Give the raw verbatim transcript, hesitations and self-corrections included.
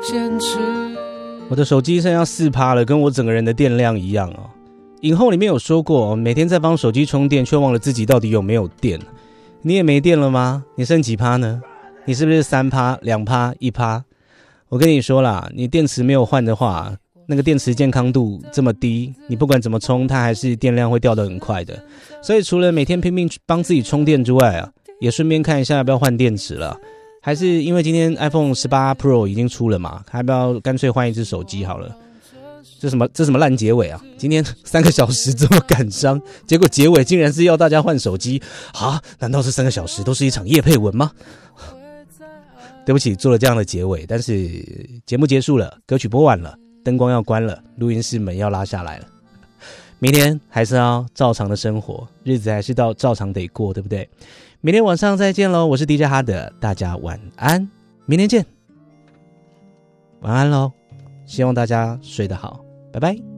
坚持。 我的手机剩下 百分之四 了，跟我整个人的电量一样哦。影后里面有说过，每天在帮手机充电，却忘了自己到底有没有电。你也没电了吗？你剩几趴呢？你是不是 百分之三、两趴、一趴？我跟你说啦，你电池没有换的话，那个电池健康度这么低，你不管怎么充，它还是电量会掉得很快的。所以除了每天拼命帮自己充电之外啊，也顺便看一下要不要换电池了。还是因为今天 iPhone 十八 Pro 已经出了嘛，还不要干脆换一只手机好了。这什么这什么烂结尾啊！今天三个小时这么感伤，结果结尾竟然是要大家换手机啊？难道这三个小时都是一场业配文吗？对不起，做了这样的结尾，但是节目结束了，歌曲播完了，灯光要关了，录音室门要拉下来了。明天还是要照常的生活，日子还是到照常得过，对不对？明天晚上再见咯，我是 D J 哈德，大家晚安，明天见，晚安咯，希望大家睡得好，拜拜。